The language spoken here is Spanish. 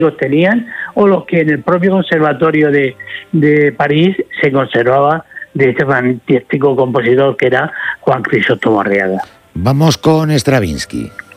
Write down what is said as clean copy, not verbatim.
los tenían, o los que en el propio conservatorio de París se conservaba de este fantástico compositor que era Juan Crisóstomo Arriaga. Vamos con Stravinsky.